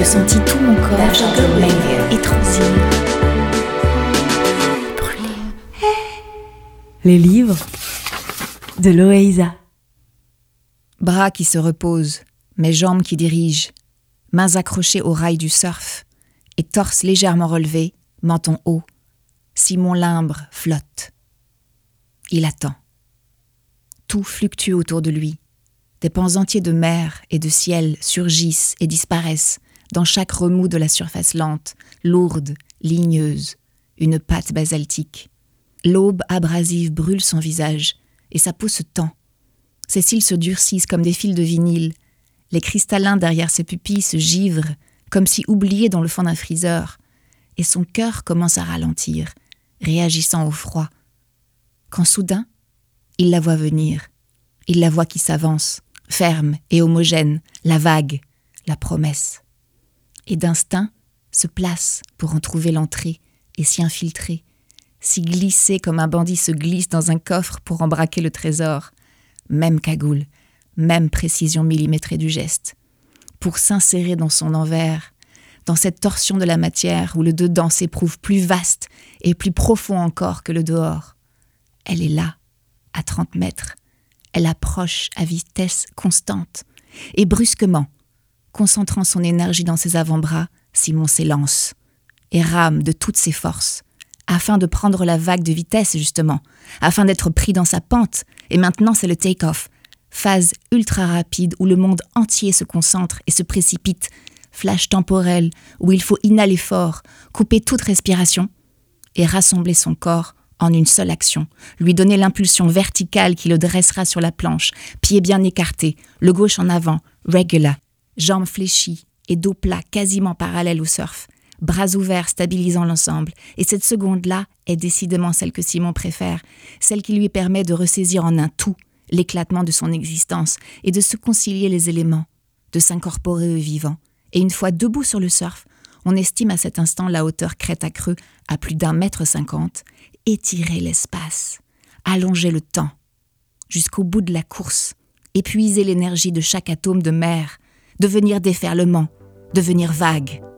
Je sentis tout mon corps changer et transir. Brûler. Les livres de Loïsa. Bras qui se reposent, mes jambes qui dirigent, mains accrochées aux rails du surf, et torse légèrement relevé, menton haut. Simon Limbre flotte. Il attend. Tout fluctue autour de lui. Des pans entiers de mer et de ciel surgissent et disparaissent dans chaque remous de la surface lente, lourde, ligneuse, une pâte basaltique. L'aube abrasive brûle son visage et sa peau se tend. Ses cils se durcissent comme des fils de vinyle. Les cristallins derrière ses pupilles se givrent comme si oubliés dans le fond d'un freezer. Et son cœur commence à ralentir, réagissant au froid. Quand soudain, il la voit venir. Il la voit qui s'avance, ferme et homogène, la vague, la promesse. Et d'instinct, se place pour en trouver l'entrée et s'y infiltrer, s'y glisser comme un bandit se glisse dans un coffre pour en braquer le trésor. Même cagoule, même précision millimétrée du geste. Pour s'insérer dans son envers, dans cette torsion de la matière où le dedans s'éprouve plus vaste et plus profond encore que le dehors. Elle est là, à 30 mètres. Elle approche à vitesse constante. Et brusquement, concentrant son énergie dans ses avant-bras, Simon s'élance et rame de toutes ses forces, afin de prendre la vague de vitesse justement, afin d'être pris dans sa pente. Et maintenant c'est le take-off, phase ultra rapide où le monde entier se concentre et se précipite, flash temporel où il faut inhaler fort, couper toute respiration et rassembler son corps en une seule action, lui donner l'impulsion verticale qui le dressera sur la planche, pieds bien écartés, le gauche en avant, regular, jambes fléchies et dos plat quasiment parallèle au surf, bras ouverts stabilisant l'ensemble. Et cette seconde-là est décidément celle que Simon préfère, celle qui lui permet de ressaisir en un tout l'éclatement de son existence et de se concilier les éléments, de s'incorporer au vivant. Et une fois debout sur le surf, on estime à cet instant la hauteur crête à creux à plus d'1,50 m, étirer l'espace, allonger le temps, jusqu'au bout de la course, épuiser l'énergie de chaque atome de mer, devenir déferlement, devenir vague.